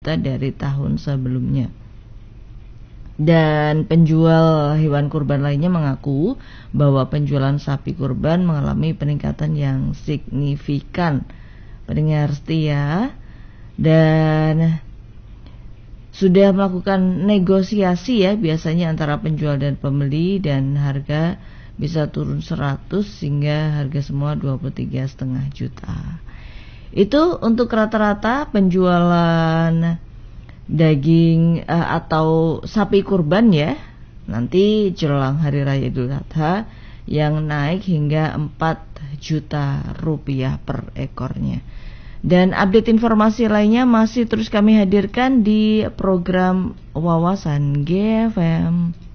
dari tahun sebelumnya. Dan penjual hewan kurban lainnya mengaku bahwa penjualan sapi kurban mengalami peningkatan yang signifikan. Pendengar setia, dan sudah melakukan negosiasi ya biasanya antara penjual dan pembeli, dan harga bisa turun 100 hingga harga semua 23,5 juta. Itu untuk rata-rata penjualan daging atau sapi kurban ya. Nanti jelang Hari Raya Idul Adha yang naik hingga 4 juta rupiah per ekornya. Dan update informasi lainnya masih terus kami hadirkan di program Wawasan GFM.